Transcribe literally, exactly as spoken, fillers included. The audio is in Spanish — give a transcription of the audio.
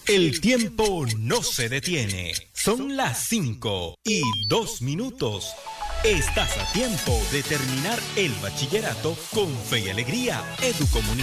El tiempo no se detiene. Son las cinco y dos minutos. Estás a tiempo de terminar el bachillerato con fe y alegría. Educomunicación.